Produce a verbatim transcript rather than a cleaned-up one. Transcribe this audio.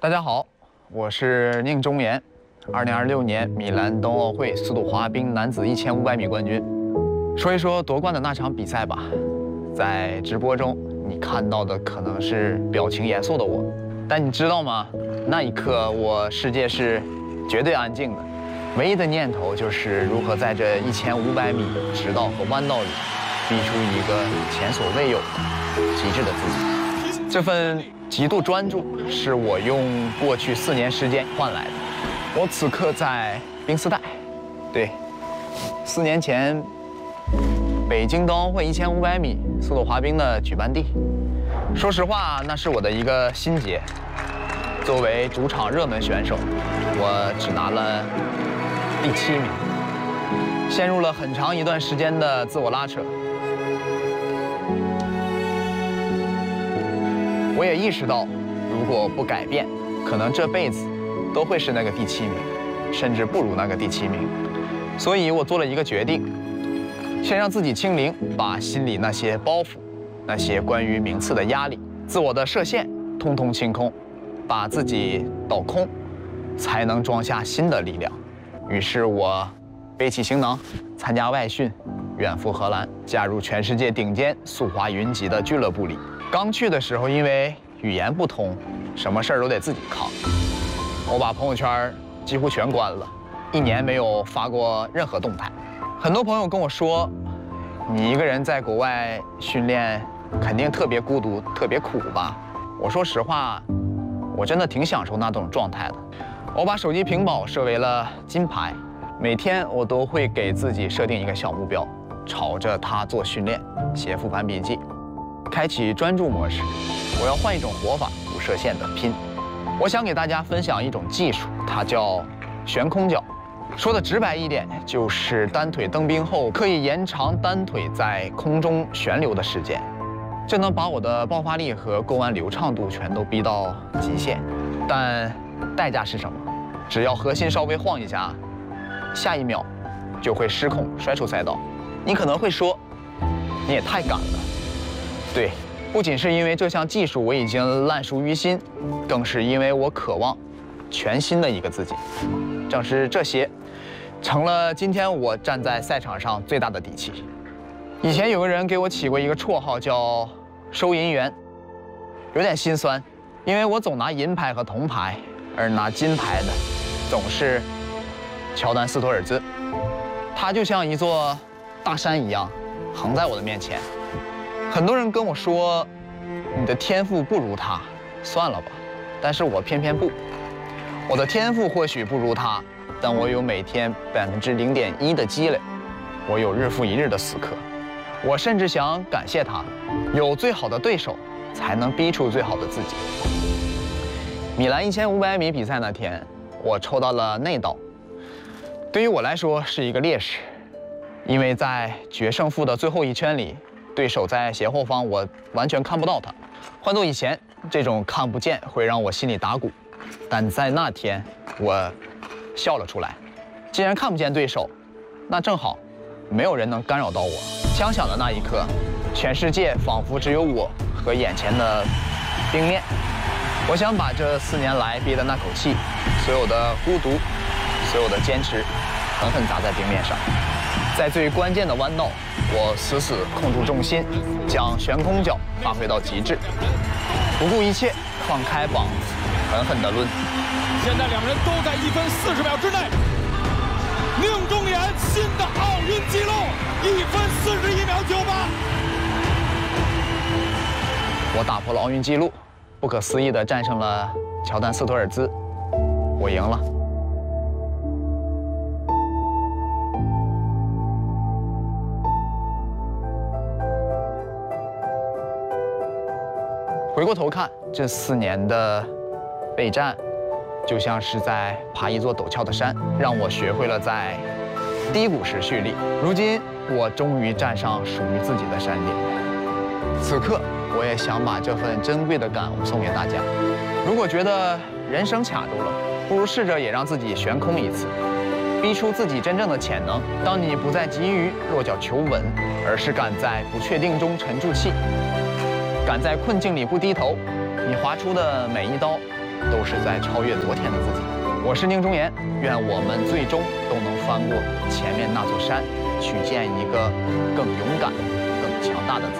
大家好，我是宁忠言，二零二六年米兰冬奥会速度滑冰男子一千五百米冠军。说一说夺冠的那场比赛吧。在直播中，你看到的可能是表情严肃的我，但你知道吗？那一刻，我世界是绝对安静的，唯一的念头就是如何在这一千五百米直道和弯道里，逼出一个前所未有的极致的自己。这份极度专注是我用过去四年时间换来的。我此刻在冰丝带，对，四年前北京冬奥会一千五百米速度滑冰的举办地。说实话，那是我的一个心结。作为主场热门选手，我只拿了第七名，陷入了很长一段时间的自我拉扯。我也意识到，如果不改变，可能这辈子都会是那个第七名，甚至不如那个第七名。所以我做了一个决定，先让自己清零，把心里那些包袱、那些关于名次的压力、自我的设限，通通清空，把自己倒空，才能装下新的力量。于是我背起行囊，参加外训，远赴荷兰，加入全世界顶尖速滑云集的俱乐部里。刚去的时候，因为语言不通，什么事儿都得自己扛。我把朋友圈几乎全关了，一年没有发过任何动态。很多朋友跟我说，你一个人在国外训练，肯定特别孤独、特别苦吧？我说实话，我真的挺享受那种状态的。我把手机屏保设为了金牌，每天我都会给自己设定一个小目标，朝着它做训练，写复盘笔记。开启专注模式，我要换一种活法，不设限的拼。我想给大家分享一种技术，它叫悬空脚。说的直白一点，就是单腿蹬冰后可以延长单腿在空中旋流的时间，这能把我的爆发力和过弯流畅度全都逼到极限。但代价是什么？只要核心稍微晃一下，下一秒就会失控摔出赛道。你可能会说，你也太赶了。对，不仅是因为这项技术我已经烂熟于心，更是因为我渴望全新的一个自己。正是这些，成了今天我站在赛场上最大的底气。以前有个人给我起过一个绰号叫“收银员”，有点心酸，因为我总拿银牌和铜牌，而拿金牌的总是乔丹·斯托尔兹。他就像一座大山一样，横在我的面前。很多人跟我说，你的天赋不如他，算了吧。但是我偏偏不。我的天赋或许不如他，但我有每天百分之零点一的积累，我有日复一日的死磕。我甚至想感谢他，有最好的对手，才能逼出最好的自己。米兰一千五百米比赛那天，我抽到了内道，对于我来说是一个劣势，因为在决胜负的最后一圈里。对手在斜后方，我完全看不到他。换做以前，这种看不见会让我心里打鼓，但在那天，我笑了出来。既然看不见对手，那正好，没有人能干扰到我。枪响的那一刻，全世界仿佛只有我和眼前的冰面。我想把这四年来憋的那口气，所有的孤独，所有的坚持，狠狠砸在冰面上。在最关键的弯道，我死死控住重心，将悬空脚发挥到极致，不顾一切放开膀，狠狠地抡。 现在两人都在一分四十秒之内。宁忠言新的奥运纪录，一分四十一秒九八。 我打破了奥运纪录，不可思议地战胜了乔丹·斯托尔兹，我赢了。回过头看，这四年的备战，就像是在爬一座陡峭的山，让我学会了在低谷时蓄力。如今，我终于站上属于自己的山顶。此刻，我也想把这份珍贵的感悟送给大家。如果觉得人生卡住了，不如试着也让自己悬空一次，逼出自己真正的潜能。当你不再急于落脚求稳，而是敢在不确定中沉住气，敢在困境里不低头，你划出的每一刀都是在超越昨天的自己。我是宁忠言，愿我们最终都能翻过前面那座山，去见一个更勇敢、更强大的自己。